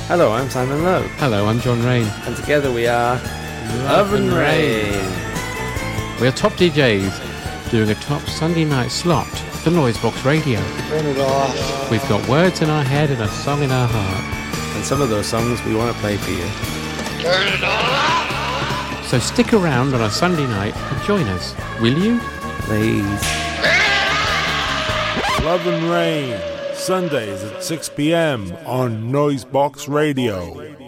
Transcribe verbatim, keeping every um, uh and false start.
Hello, I'm Simon Lowe. Hello, I'm John Rain. And together we are Love and Rain. We're top D Js doing a top Sunday night slot for Noisebox Radio. Turn it off. We've got words in our head and a song in our heart. And some of those songs we want to play for you. Turn it off. So stick around on a Sunday night and join us, will you? Please. Love and Rain, Sundays at six p.m. on Noisebox Radio.